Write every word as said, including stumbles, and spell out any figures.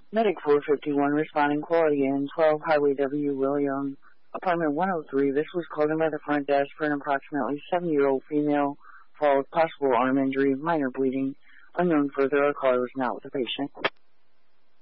Medic four fifty-one responding quality in twelve Highway W. William, apartment one oh three. This was called in by the front desk for an approximately seventy-year-old female followed possible arm injury, minor bleeding. Unknown further, our caller was not with the patient.